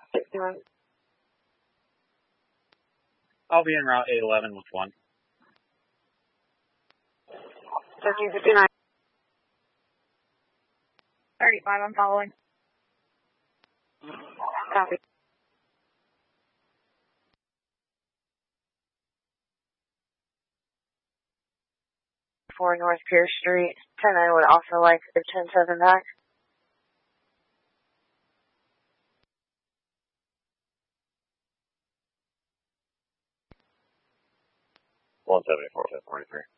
I'll be en route 811 with 1. 1359. 35, I'm following. Copy. 4 North Pierce Street. 10, I would also like the 10-7 back. 174, 1043.